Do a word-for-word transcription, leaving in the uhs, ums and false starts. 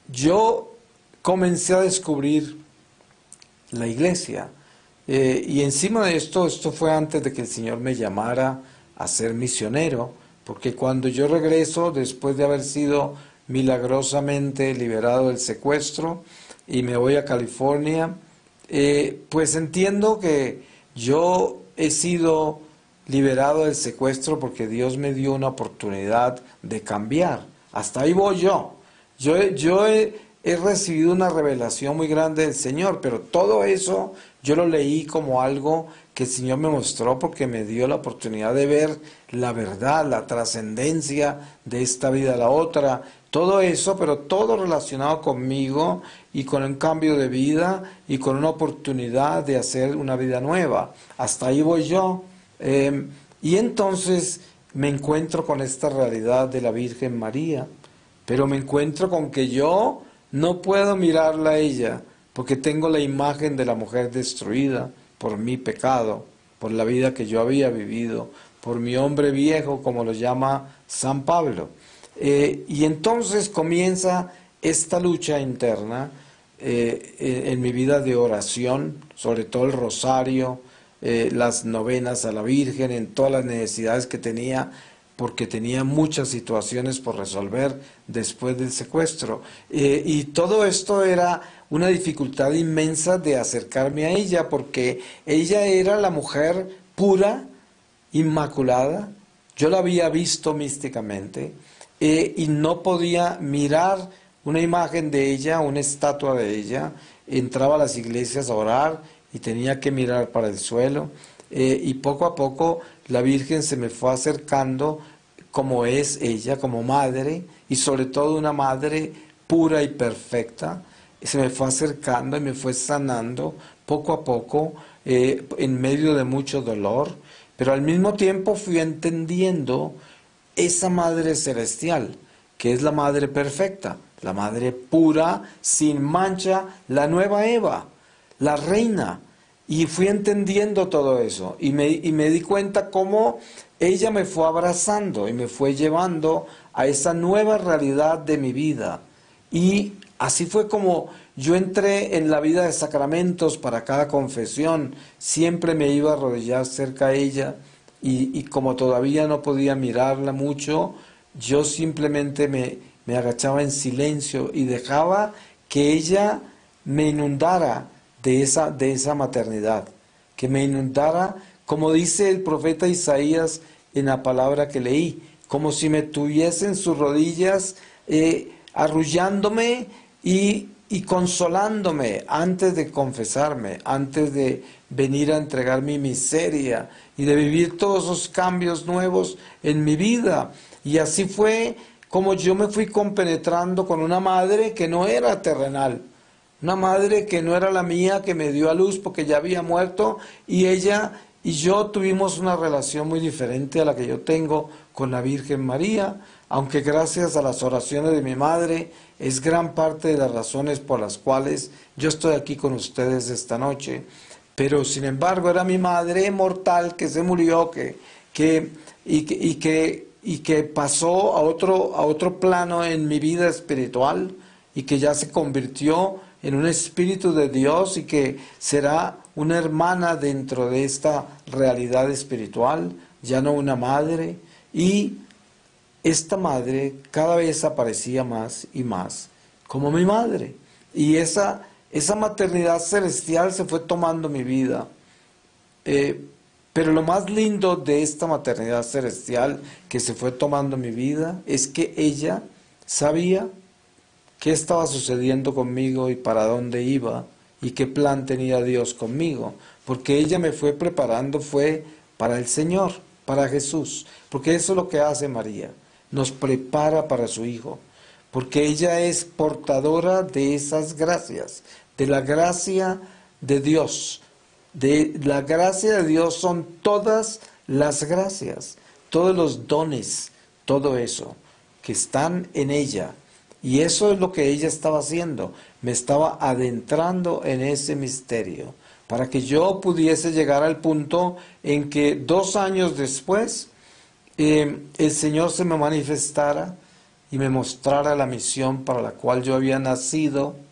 yo comencé a descubrir la iglesia. Eh, y encima de esto, esto fue antes de que el Señor me llamara a ser misionero, porque cuando yo regreso, después de haber sido milagrosamente liberado del secuestro, y me voy a California, eh, pues entiendo que yo he sido liberado del secuestro porque Dios me dio una oportunidad de cambiar. Hasta ahí voy yo. Yo, he- yo he, he recibido una revelación muy grande del Señor, pero todo eso yo lo leí como algo que el Señor me mostró porque me dio la oportunidad de ver la verdad, la trascendencia de esta vida a la otra, todo eso, pero todo relacionado conmigo y con un cambio de vida y con una oportunidad de hacer una vida nueva. Hasta ahí voy yo. Eh, y entonces me encuentro con esta realidad de la Virgen María, pero me encuentro con que yo no puedo mirarla a ella porque tengo la imagen de la mujer destruida por mi pecado, por la vida que yo había vivido, por mi hombre viejo, como lo llama San Pablo. Eh, y entonces comienza esta lucha interna eh, en, en mi vida de oración, sobre todo el rosario, eh, las novenas a la Virgen, en todas las necesidades que tenía, porque tenía muchas situaciones por resolver después del secuestro. Eh, y todo esto era una dificultad inmensa de acercarme a ella, porque ella era la mujer pura, inmaculada. Yo la había visto místicamente, eh, y no podía mirar una imagen de ella, una estatua de ella. Entraba a las iglesias a orar y tenía que mirar para el suelo, eh, y poco a poco la Virgen se me fue acercando como es ella, como madre, y sobre todo una madre pura y perfecta. Se me fue acercando y me fue sanando poco a poco, eh, en medio de mucho dolor, pero al mismo tiempo fui entendiendo esa madre celestial, que es la madre perfecta, la madre pura, sin mancha, la nueva Eva, la reina. Y fui entendiendo todo eso y me, y me di cuenta cómo ella me fue abrazando y me fue llevando a esa nueva realidad de mi vida. Y así fue como yo entré en la vida de sacramentos para cada confesión. Siempre me iba a arrodillar cerca a ella y, y como todavía no podía mirarla mucho, yo simplemente me, me agachaba en silencio y dejaba que ella me inundara de esa, de esa maternidad, que me inundara, como dice el profeta Isaías en la palabra que leí, como si me tuviese en sus rodillas, eh, arrullándome y, y consolándome antes de confesarme, antes de venir a entregar mi miseria y de vivir todos esos cambios nuevos en mi vida. Y así fue como yo me fui compenetrando con una madre que no era terrenal, una madre que no era la mía, que me dio a luz porque ya había muerto, y ella y yo tuvimos una relación muy diferente a la que yo tengo con la Virgen María, aunque gracias a las oraciones de mi madre es gran parte de las razones por las cuales yo estoy aquí con ustedes esta noche. Pero sin embargo era mi madre mortal que se murió, que, que, y, que, y, que, y que pasó a otro, a otro plano en mi vida espiritual y que ya se convirtió en un espíritu de Dios y que será una hermana dentro de esta realidad espiritual, ya no una madre. Y esta madre cada vez aparecía más y más como mi madre. Y esa, esa maternidad celestial se fue tomando mi vida. Eh, pero lo más lindo de esta maternidad celestial que se fue tomando mi vida es que ella sabía qué estaba sucediendo conmigo y para dónde iba y qué plan tenía Dios conmigo, porque ella me fue preparando fue para el Señor, para Jesús, porque eso es lo que hace María, nos prepara para su Hijo, porque ella es portadora de esas gracias, de la gracia de Dios. De la gracia de Dios son todas las gracias, todos los dones, todo eso que están en ella. Y eso es lo que ella estaba haciendo, me estaba adentrando en ese misterio, para que yo pudiese llegar al punto en que dos años después eh, el Señor se me manifestara y me mostrara la misión para la cual yo había nacido